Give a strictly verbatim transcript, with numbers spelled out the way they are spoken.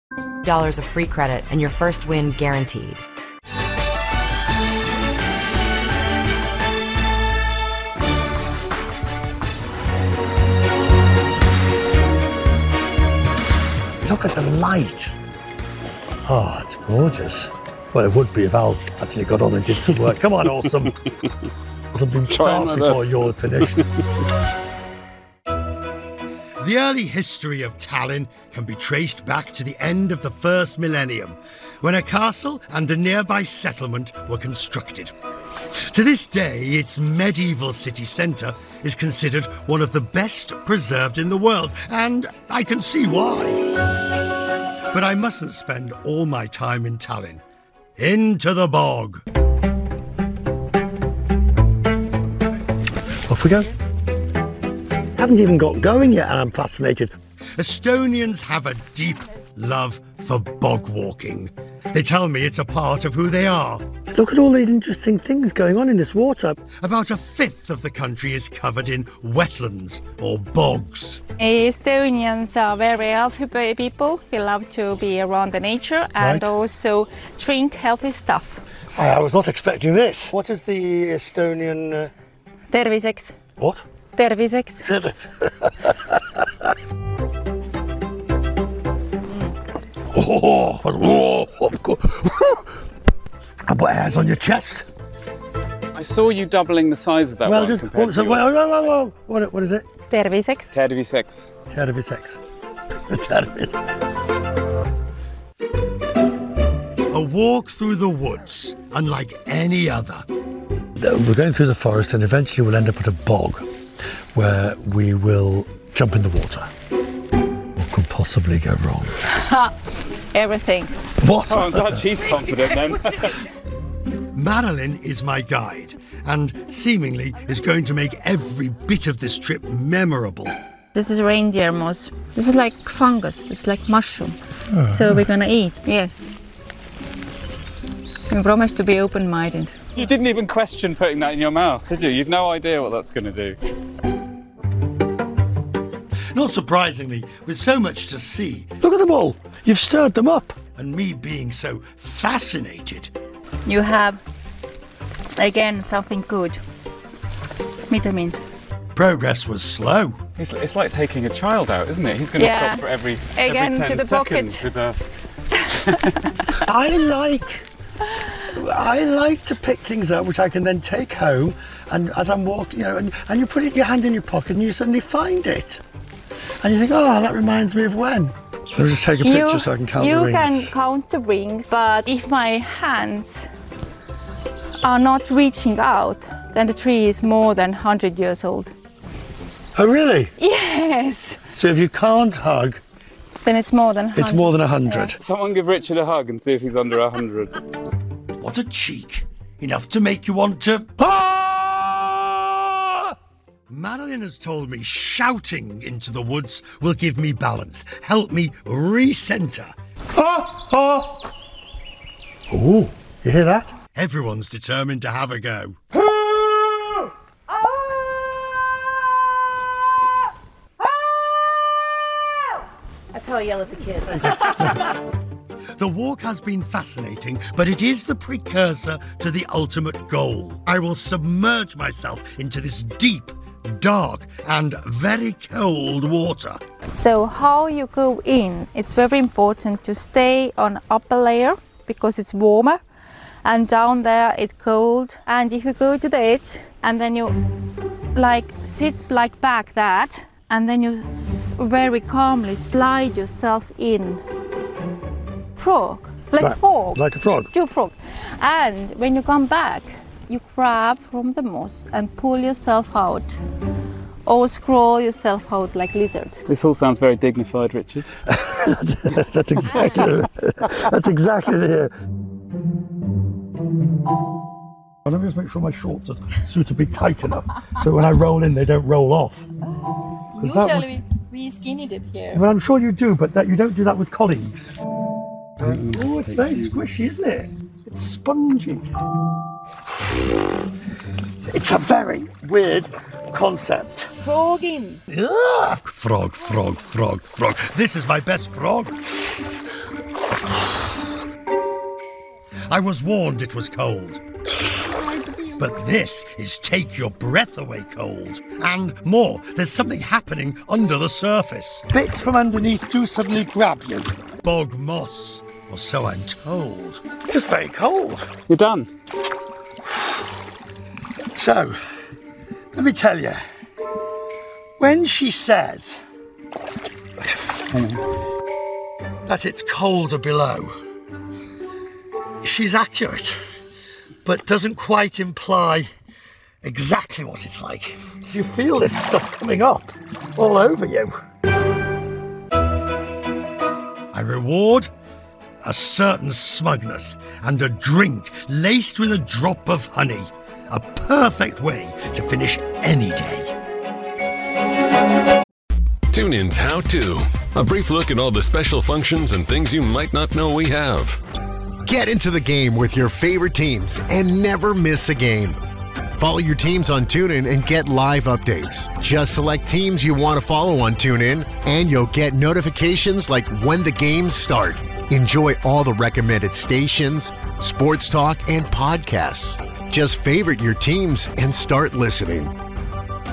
dollars of free credit and your first win guaranteed. Look at the light. Oh, it's gorgeous. Well, it would be if Al actually got on and did some work. Come on, awesome. It'll be dark before you're finished. The early history of Tallinn can be traced back to the end of the first millennium, when a castle and a nearby settlement were constructed. To this day, its medieval city centre is considered one of the best preserved in the world, and I can see why. But I mustn't spend all my time in Tallinn. Into the bog. Off we go. Haven't even got going yet and I'm fascinated. Estonians have a deep love for bog walking. They tell me it's a part of who they are. Look at all the interesting things going on in this water. About a fifth of the country is covered in wetlands or bogs. Estonians are very healthy people. We love to be around the nature and Right. also drink healthy stuff. I was not expecting this. What is the Estonian... Uh... Terviseks. What? Terviseks. Oh, oh, I put hairs on your chest. I saw you doubling the size of that well, one. just compared oh, so, to wait, oh, oh, oh, what, what is it? Terviseks. Terviseks. Terviseks. A walk through the woods, unlike any other. We're going through the forest and eventually we'll end up at a bog where we will jump in the water. What could possibly go wrong? Everything. What? Oh, I'm glad she's confident then. Marilyn is my guide and seemingly is going to make every bit of this trip memorable. This is reindeer moss. This is like fungus. It's like mushroom. Oh. So we're gonna eat. Yes. We promise to be open-minded. You didn't even question putting that in your mouth, did you? You've no idea what that's going to do. Not surprisingly, with so much to see. Look at them all. You've stirred them up. And me being so fascinated. You have, again, something good. Vitamins. Progress was slow. It's, it's like taking a child out, isn't it? He's going to Yeah. stop for every, Again, every ten to the seconds pocket. with a... I like... I like to pick things up which I can then take home, and as I'm walking, you know, and, and you put it, your hand in your pocket and you suddenly find it. And you think, oh, that reminds me of when. I'll just take a picture You, so I can count you the rings. can count the rings, but if my hands are not reaching out, then the tree is more than one hundred years old. Oh, really? Yes. So if you can't hug, Then it's more than one hundred. it's more than a hundred. Someone give Richard a hug and see if he's under a hundred. What a cheek. Enough to make you want to... Ah! Marilyn has told me shouting into the woods will give me balance, help me re-centre. Ah! Ah! Oh, you hear that? Everyone's determined to have a go. That's how I yell at the kids. The walk has been fascinating, but it is the precursor to the ultimate goal. I will submerge myself into this deep, dark, and very cold water. So how you go in, it's very important to stay on upper layer because it's warmer, and down there it's cold. And if you go to the edge and then you like sit like back that, and then you very calmly slide yourself in. Frog, like, Like- frog. like a frog? Do frog. And when you come back, you grab from the moss and pull yourself out, or scroll yourself out like lizard. This all sounds very dignified, Richard. that's, that's exactly that's exactly the. Let me just make sure my shorts are suitably tight enough so when I roll in they don't roll off. Usually we skinny dip here. Well, I'm sure you do, but that you don't do that with colleagues. Oh, it's very squishy, isn't it? It's spongy. It's a very weird concept. Frog in. Ugh! Frog, frog, frog, frog. This is my best frog. I was warned it was cold. But this is take your breath away cold. And more, there's something happening under the surface. Bits from underneath do suddenly grab you. Bog moss, or so I'm told. It's just very cold. You're done. So, let me tell you, when she says that it's colder below, she's accurate, but doesn't quite imply exactly what it's like. You feel this stuff coming up all over you. I reward a certain smugness and a drink laced with a drop of honey. A perfect way to finish any day. TuneIn's How To. A brief look at all the special functions and things you might not know we have. Get into the game with your favorite teams and never miss a game. Follow your teams on TuneIn and get live updates. Just select teams you want to follow on TuneIn and you'll get notifications like when the games start. Enjoy all the recommended stations, sports talk, and podcasts. Just favorite your teams and start listening.